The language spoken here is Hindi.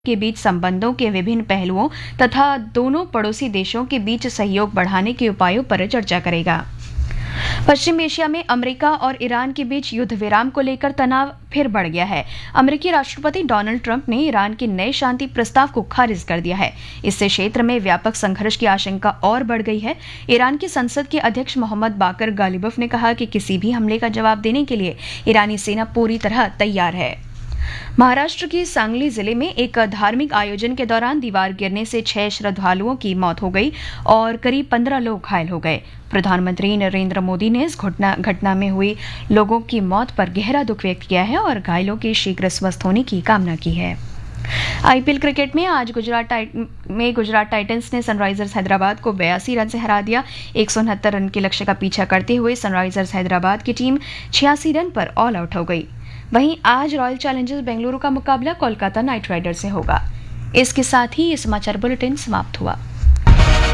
के बीच संबंधों के विभिन्न पहलुओं तथा दोनों पड़ोसी देशों के बीच सहयोग बढ़ाने के उपायों पर चर्चा करेगा। पश्चिम एशिया में अमेरिका और ईरान के बीच युद्ध विराम को लेकर तनाव फिर बढ़ गया है। अमेरिकी राष्ट्रपति डोनाल्ड ट्रंप ने ईरान के नए शांति प्रस्ताव को खारिज कर दिया है। इससे क्षेत्र में व्यापक संघर्ष की आशंका और बढ़ गई है। ईरान की संसद के अध्यक्ष मोहम्मद बाकर गालिबफ ने कहा कि किसी भी हमले का जवाब देने के लिए ईरानी सेना पूरी तरह तैयार है। महाराष्ट्र के सांगली जिले में एक धार्मिक आयोजन के दौरान दीवार गिरने से 6 श्रद्धालुओं की मौत हो गई और करीब 15 लोग घायल हो गए। प्रधानमंत्री नरेंद्र मोदी ने इस घटना में हुई लोगों की मौत पर गहरा दुख व्यक्त किया है और घायलों के शीघ्र स्वस्थ होने की कामना की है। आईपीएल क्रिकेट में आज गुजरात टाइटंस ने सनराइजर्स हैदराबाद को 82 रन से हरा दिया। 169 रन के लक्ष्य का पीछा करते हुए सनराइजर्स हैदराबाद की टीम 86 रन पर ऑल आउट हो गई। वहीं आज रॉयल चैलेंजर्स बेंगलुरु का मुकाबला कोलकाता नाइट राइडर्स से होगा। इसके साथ ही ये समाचार बुलेटिन समाप्त हुआ।